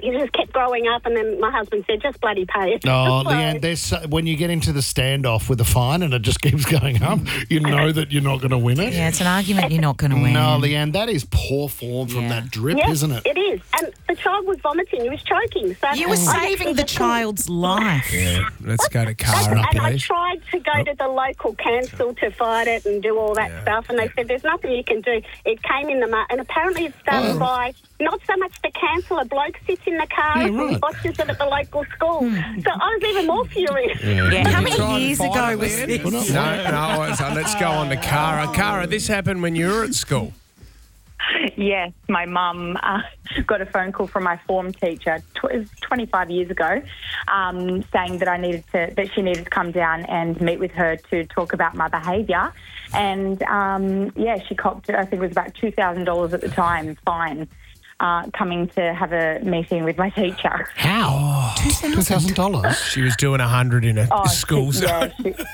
it just kept growing up, and then my husband said, just bloody pay it. Oh, So- Leanne, when you get into the standoff with the fine and it just keeps going up, you know that you're not going to win it. Yeah, it's an argument you're not going to win. No, Leanne, that is poor form from that drip, Yes, isn't it? it is. And the child was vomiting. He was choking. So You were saving the child's life. Yeah, let's go to Cara, And I please. tried to go to the local council to fight it and do all that stuff, and they said there's nothing you can do. It came in the mud, and apparently it's done by not so much the council. A bloke sits in the car and right. watches it at the local school. So I was even more furious. Yeah, how many Try and years find ago it, was Leanne? this? No, so let's go on to Cara. Cara, this happened when you were at school. Yes, my mum got a phone call from my form teacher 25 years ago, saying that she needed to come down and meet with her to talk about my behaviour. And she copped, I think it was about $2,000 at the time, fine, coming to have a meeting with my teacher. How? $2,000? She was doing 100 in a school zone.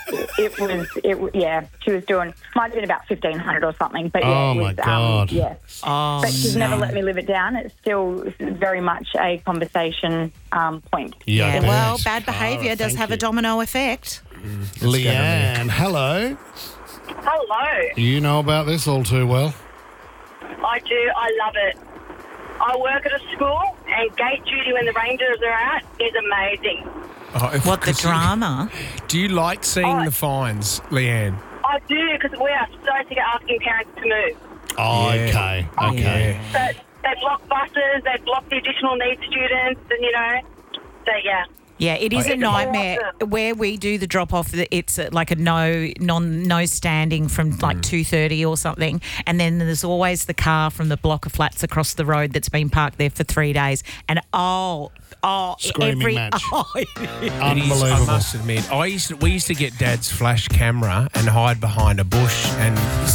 She was doing, might have been about 1,500 or something. But Oh, it was, my God. Oh, but she's never let me live it down. It's still very much a conversation point. Yeah, bet. well, bad behaviour does thank have a you. domino effect. Leanne, hello. Hello. You know about this all too well. I do. I love it. I work at a school, and gate duty when the Rangers are out is amazing. What, the drama? Do you like seeing the fines, Leanne? I do, because we are so sick of asking parents to move. Oh, Yeah. okay. But they block buses, they block the additional needs students, and, so, yeah. Yeah, it is a nightmare. Where we do the drop off, it's like a no standing from like 2:30 or something, and then there's always the car from the block of flats across the road that's been parked there for 3 days, and Screaming match. It is, Unbelievable. I must admit. We used to get Dad's flash camera and hide behind a bush and